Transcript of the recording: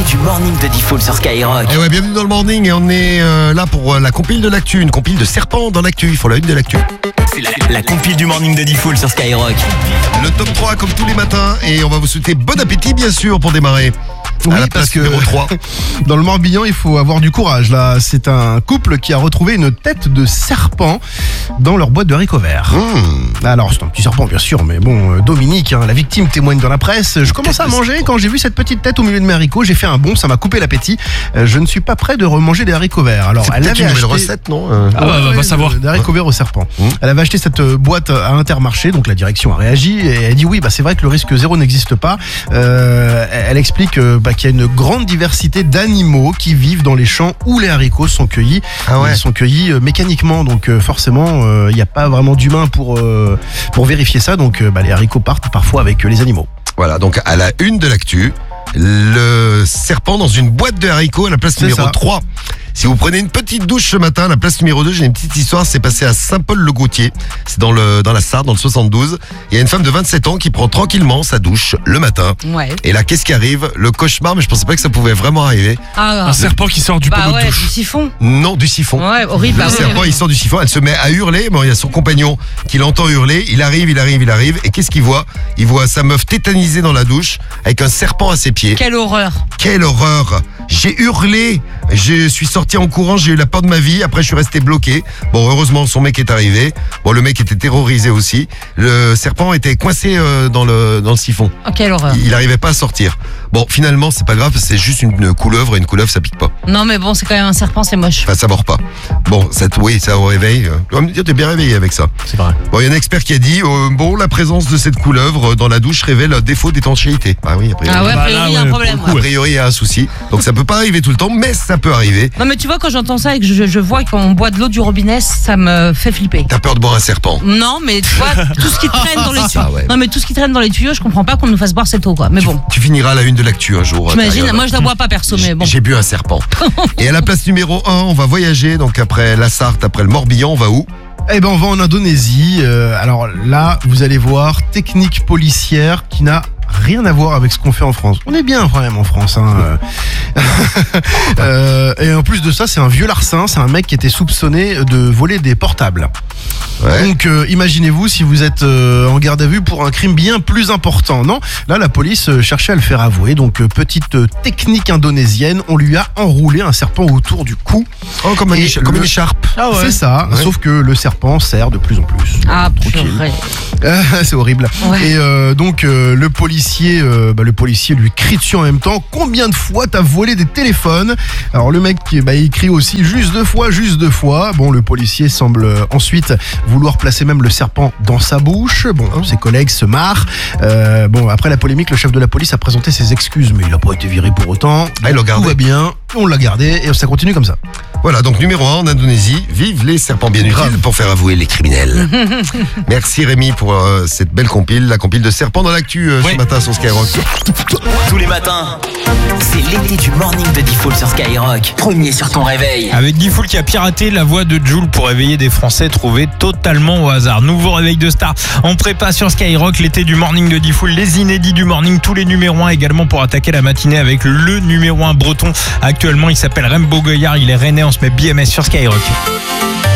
l'été du morning de Diffoul sur Skyrock. Et ouais, bienvenue dans le morning et on est là pour la compile de l'actu, une compile de serpents dans l'actu, il faut la une de l'actu. C'est la compile du morning de Diffoul sur Skyrock. Le top 3 comme tous les matins et on va vous souhaiter bon appétit bien sûr pour démarrer. Oui, à la parce place que numéro 3. dans le Morbihan, il faut avoir du courage. Là, c'est un couple qui a retrouvé une tête de serpent dans leur boîte de haricots verts. Alors, c'est un petit serpent, bien sûr, mais bon, Dominique, la victime, témoigne dans la presse. Je commence à manger quand j'ai vu cette petite tête au milieu de mes haricots. J'ai fait un bond, ça m'a coupé l'appétit. Je ne suis pas prêt de remanger des haricots verts. Alors, C'est elle peut-être avait une nouvelle acheté... recette, non va savoir. Des haricots verts au serpent. Elle avait acheté cette boîte à Intermarché, donc la direction a réagi et elle dit oui, c'est vrai que le risque zéro n'existe pas. Elle explique qu'il y a une grande diversité d'animaux qui vivent dans les champs où les haricots sont cueillis. Ah ouais. Ils sont cueillis mécaniquement, donc forcément, il n'y a pas vraiment d'humain pour vérifier ça. Donc les haricots partent parfois avec les animaux. Voilà, donc à la une de l'actu, le serpent dans une boîte de haricots à la place C'est numéro ça. 3. Si vous prenez une petite douche ce matin, à la place numéro 2, j'ai une petite histoire, c'est passé à Saint-Paul-le-Gautier. C'est dans la Sarthe, dans le 72. Il y a une femme de 27 ans qui prend tranquillement sa douche le matin. Ouais. Et là, qu'est-ce qui arrive? Le cauchemar, mais je pensais pas que ça pouvait vraiment arriver. Un serpent qui sort du pommeau de Du douche. siphon. Non, du siphon. Ouais, horrible. Le serpent, il sort du siphon, elle se met à hurler. Bon, il y a son compagnon qui l'entend hurler. Il arrive. Et qu'est-ce qu'il voit? Il voit sa meuf tétanisée dans la douche avec un serpent à ses pieds. Quelle horreur. Quelle horreur! J'ai hurlé, je suis sorti en courant, j'ai eu la peur de ma vie, après je suis resté bloqué. Bon, heureusement son mec est arrivé. Bon, le mec était terrorisé aussi. Le serpent était coincé dans le siphon. Oh, quelle horreur. Il n'arrivait pas à sortir. Bon, finalement, c'est pas grave, c'est juste une couleuvre et une couleuvre ça pique pas. Non, mais bon, c'est quand même un serpent, c'est moche. Enfin, ça mord pas. Bon, ça au réveil. Tu vas me dire, t'es bien réveillé avec ça. C'est vrai. Bon, il y a un expert qui a dit, la présence de cette couleuvre dans la douche révèle un défaut d'étanchéité. Ah oui, après. Ah ouais, a Bah, priori, il y a là, un ouais, problème. pour le A Ouais. priori, il y a un souci. Donc ça peut pas arriver tout le temps, mais ça peut arriver. Non, mais tu vois, quand j'entends ça et que je vois qu'on boit de l'eau du robinet, ça me fait flipper. T'as peur de boire un serpent. Non, mais tu vois, tout ce qui traîne dans les tuyaux. Ah ouais. Non, mais tout ce qui traîne dans les tuyaux, je comprends pas qu'on nous fasse boire cette eau, quoi. Mais bon, Tu finiras à la une de l'actu un jour. j'imagine, Ariel. moi je la bois pas perso, mais bon. J'ai bu un serpent. Et à la place numéro 1, on va voyager. Donc après la Sarthe, après le Morbihan, on va où? Eh ben, on va en Indonésie. Alors là, vous allez voir, technique policière qui n'a rien à voir avec ce qu'on fait en France. On est bien quand même en France. Et en plus de ça, c'est un vieux larcin. C'est un mec qui était soupçonné de voler des portables. Ouais. Donc imaginez-vous si vous êtes en garde à vue pour un crime bien plus important. Non, là la police cherchait à le faire avouer. Donc petite technique indonésienne, on lui a enroulé un serpent autour du cou. Oh, comme Et une le- écharpe. C'est ça, Ouais. sauf que le serpent serre de plus en plus. Ah, Tranquille. purée. C'est horrible. Ouais. Et donc le policier lui crie dessus en même temps. Combien de fois t'as volé des téléphones? Alors le mec il crie aussi juste deux fois. Bon, le policier semble ensuite vouloir placer même le serpent dans sa bouche. Bon, ses collègues se marrent. Après la polémique, le chef de la police a présenté ses excuses, mais il n'a pas été viré pour autant. Ah, ils l'ont gardé. Tout va bien, on l'a gardé et ça continue comme ça. Voilà, donc numéro 1 en Indonésie. Vive les serpents bien utiles pour faire avouer les criminels. Merci Rémi pour cette belle compile, la compile de serpents dans l'actu ce matin sur Skyrock. Tous les matins, c'est l'été du morning de Diffoul sur Skyrock. Premier sur ton réveil. Avec Diffoul qui a piraté la voix de Jul pour réveiller des Français trouvés totalement au hasard. Nouveau réveil de star en prépa sur Skyrock, l'été du morning de Diffoul, les inédits du morning, tous les numéros 1 également pour attaquer la matinée avec le numéro 1 breton. Actuellement, il s'appelle Rembo Goyard, il est rennais, on se met BMS sur Skyrock.